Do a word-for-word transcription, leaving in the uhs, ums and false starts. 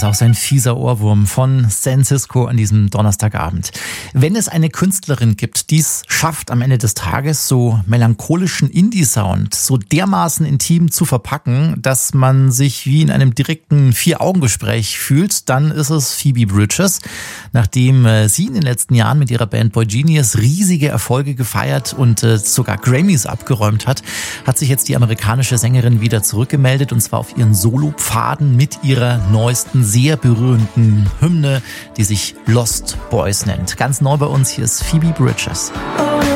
ist auch so ein fieser Ohrwurm von San Cisco an diesem Donnerstagabend. Wenn es eine Künstlerin gibt, die es schafft, am Ende des Tages so melancholischen Indie-Sound so dermaßen intim zu verpacken, dass man sich wie in einem direkten Vier-Augen-Gespräch fühlt, dann ist es Phoebe Bridgers. Nachdem sie in den letzten Jahren mit ihrer Band boygenius riesige Erfolge gefeiert und sogar Grammys abgeräumt hat, hat sich jetzt die amerikanische Sängerin wieder zurückgemeldet, und zwar auf ihren Solopfaden mit ihrer neuesten, sehr berührenden Hymne, die sich Lost Boys nennt. Ganz neu bei uns, hier ist Phoebe Bridgers.